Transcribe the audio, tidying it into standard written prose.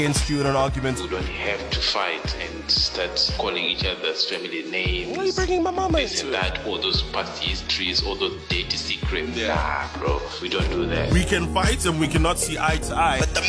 against you in an argument. We don't have to fight and start calling each other's family names. Why are you bringing my mama This into and it? that, all those past histories, all those dirty secrets. Nah, bro, we don't do that. We can fight and we cannot see eye to eye. But the